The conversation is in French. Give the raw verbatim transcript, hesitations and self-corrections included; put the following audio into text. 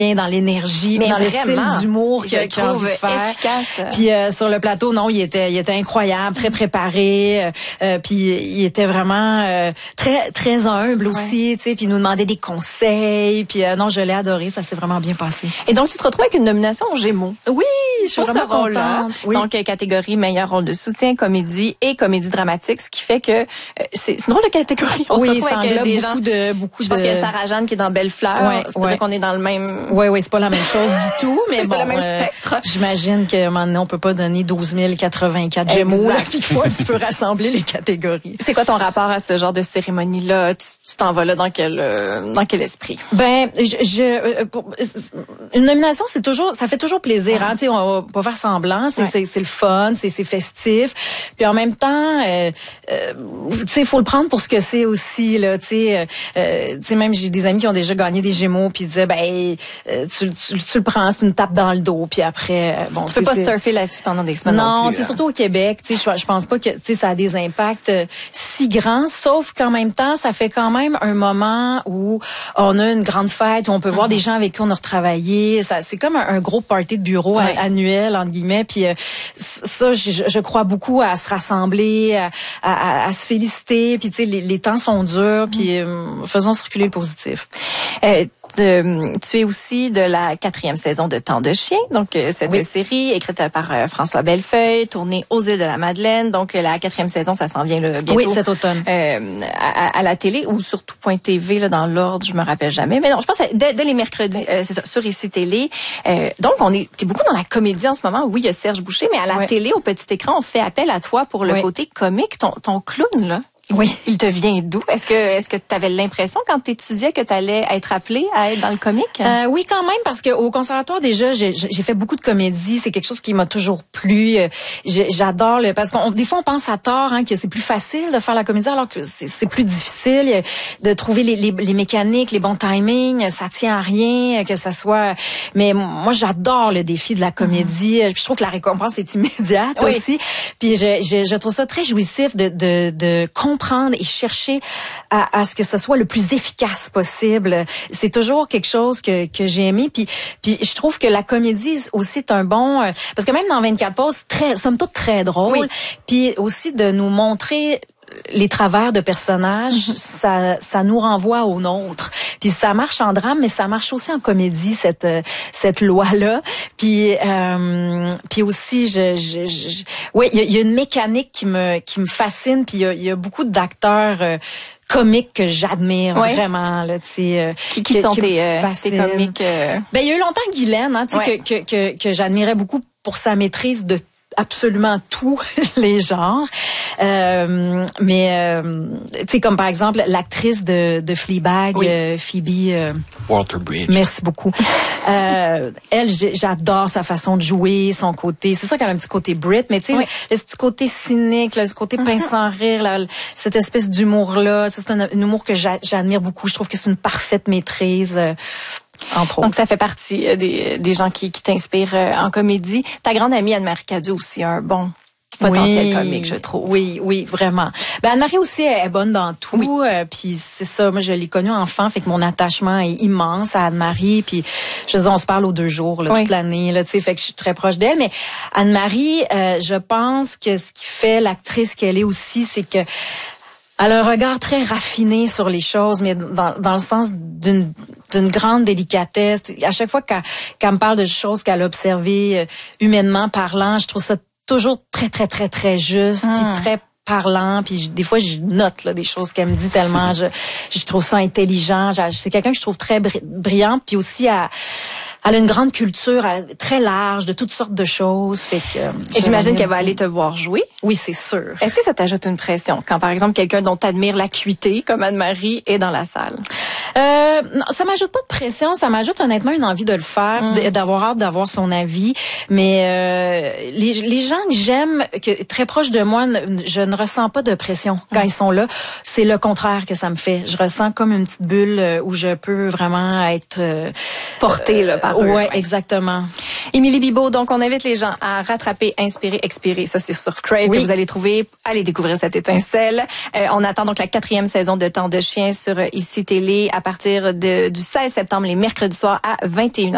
dans l'énergie, dans le style d'humour qu'il a envie de faire. Efficace. Puis euh, sur le plateau, non, il était, il était incroyable, très préparé. Euh, euh, puis il était vraiment euh, très, très humble aussi, tu sais. Puis il nous demandait des conseils. Puis euh, non, je l'ai adoré, ça s'est vraiment bien passé. Et donc tu te retrouves avec une nomination aux Gémeaux. Oui, je suis vraiment contente. Oui. Donc catégorie meilleur rôle de soutien, comédie et comédie dramatique, ce qui fait que euh, c'est une drôle de catégorie. On oui, se retrouve avec des beaucoup gens. de beaucoup je de. pense qu'il y a Sarah Jeanne qui est dans Belle Fleur. Ouais, ça veut ouais. dire qu'on est dans le même. Oui, oui, c'est pas la même chose du tout, mais c'est bon, le même euh, spectre. J'imagine que maintenant on peut pas donner douze mille quatre-vingt-quatre Gémeaux. Là, il faut un petit peu rassembler les catégories. C'est quoi ton rapport à ce genre de cérémonie-là? Tu, tu t'en vas là dans quel euh, dans quel esprit? Ben, je, je euh, pour, une nomination, c'est toujours, ça fait toujours plaisir. Ah. Hein, tu sais, on va pas faire semblant. C'est, ouais. c'est, c'est le fun, c'est, c'est festif. Puis en même temps, euh, euh, tu sais, faut le prendre pour ce que c'est aussi là. Tu sais, euh, tu sais, même j'ai des amis qui ont déjà gagné des Gémeaux, puis ils disaient, ben, euh, tu, tu, tu le prends, c'est une tape dans le dos, puis après, euh, bon, tu peux pas c'est... surfer là-dessus pendant des semaines. Non, non tu sais, surtout au Québec, tu sais, je, je pense pas que, tu sais, ça a des impacts euh, si grands, sauf qu'en même temps, ça fait quand même un moment où on a une grande fête, où on peut voir mm-hmm. des gens avec qui on a retravaillé. Ça, c'est comme un, un gros party de bureau ouais. annuel entre guillemets. Puis euh, ça, je, je crois beaucoup à se rassembler, à, à, à se féliciter. Puis tu sais, les, les temps sont durs. Puis euh, faisons circuler le positif. Euh, De, tu es aussi de la quatrième saison de Temps de chien, donc euh, cette oui. série écrite par euh, François Bellefeuille, tournée aux îles de la Madeleine. Donc euh, la quatrième saison, ça s'en vient là, bientôt. Oui, cet automne. Euh, à, à la télé ou sur tout point T V là dans l'ordre, je me rappelle jamais. Mais non, je pense que dès, dès les mercredis, euh, c'est ça, sur I C Télé. Euh, donc on est, t'es beaucoup dans la comédie en ce moment. Oui, il y a Serge Boucher, mais à la oui. télé, au petit écran, on fait appel à toi pour le oui. côté comique. Ton, ton clown là. Oui. Il te vient d'où? Est-ce que est-ce que tu avais l'impression quand tu étudiais que tu allais être appelée à être dans le comique? Euh, oui, quand même, parce que au conservatoire déjà, j'ai, j'ai fait beaucoup de comédie. C'est quelque chose qui m'a toujours plu. J'adore le parce qu'on des fois on pense à tort hein, que c'est plus facile de faire la comédie alors que c'est, c'est plus difficile de trouver les, les, les mécaniques, les bons timings. Ça tient à rien que ça soit. Mais moi, j'adore le défi de la comédie. Mm-hmm. Je trouve que la récompense est immédiate oui. aussi. Puis je, je, je trouve ça très jouissif de de, de comprendre et chercher à, à ce que ce soit le plus efficace possible. C'est toujours quelque chose que, que j'ai aimé. Puis, puis je trouve que la comédie aussi est un bon... Euh, parce que même dans vingt-quatre pauses, c'est très, somme toute très drôle. Oui. Puis aussi de nous montrer les travers de personnages, mm-hmm. ça, ça nous renvoie au nôtre. Puis ça marche en drame, mais ça marche aussi en comédie cette cette loi-là. Puis euh, puis aussi, je, je, je oui, il y, y a une mécanique qui me qui me fascine. Puis il y a, y a beaucoup d'acteurs. Euh, comiques que j'admire ouais. vraiment là, tu sais euh, qui, qui que, sont qui tes, euh, tes comiques euh... Ben il y a eu longtemps Guylaine, hein, tu sais ouais. que, que que que j'admirais beaucoup pour sa maîtrise de absolument tous les genres. Euh, mais euh, tu sais comme par exemple l'actrice de de Fleabag, oui. euh, Phoebe euh, Waller-Bridge. Merci beaucoup. euh, elle, j'adore sa façon de jouer, son côté. C'est sûr qu'elle a un petit côté Brit, mais tu sais oui. le, le petit côté cynique, là, ce côté mm-hmm. pince sans rire, là, cette espèce d'humour là, c'est un, un humour que j'a, j'admire beaucoup. Je trouve que c'est une parfaite maîtrise. Euh, Entre autres. Donc, ça fait partie euh, des, des gens qui, qui t'inspirent euh, en comédie. Ta grande amie Anne-Marie Cadieux aussi a un bon potentiel oui, comique, je trouve. Oui, oui, vraiment. Ben Anne-Marie aussi elle est bonne dans tout. Oui. Euh, puis c'est ça, moi je l'ai connue enfant, fait que mon attachement est immense à Anne-Marie. Puis je veux dire, on se parle aux deux jours, là, oui. toute l'année, là, tu sais, fait que je suis très proche d'elle. Mais Anne-Marie, euh, je pense que ce qui fait l'actrice qu'elle est aussi, c'est que elle a un regard très raffiné sur les choses, mais dans, dans le sens d'une, d'une grande délicatesse. À chaque fois qu'elle, qu'elle me parle de choses qu'elle a observées, euh, humainement parlant, je trouve ça toujours très, très, très, très juste, mmh. puis très parlant. Puis je, des fois, je note là, des choses qu'elle me dit tellement. je, je trouve ça intelligent. Je, c'est quelqu'un que je trouve très bri- brillante, puis aussi à... Elle a une grande culture très large de toutes sortes de choses. Fait que, euh, et j'imagine qu'elle va aller te voir jouer. Oui, c'est sûr. Est-ce que ça t'ajoute une pression quand, par exemple, quelqu'un dont t'admires l'acuité, comme Anne-Marie, est dans la salle? Euh, non, ça m'ajoute pas de pression. Ça m'ajoute honnêtement une envie de le faire, mm. d'avoir hâte d'avoir son avis. Mais euh, les, les gens que j'aime, que très proches de moi, je ne ressens pas de pression quand mm. ils sont là. C'est le contraire que ça me fait. Je ressens comme une petite bulle où je peux vraiment être euh, portée là par Ouais, ouais, exactement. Émilie Bibeau, donc on invite les gens à rattraper, inspirer, expirer. Ça, c'est sur Crave oui. que vous allez trouver. Allez découvrir cette étincelle. Euh, on attend donc la quatrième saison de Temps de chien sur I C Télé à partir de, du seize septembre, les mercredis soirs à vingt et une heures.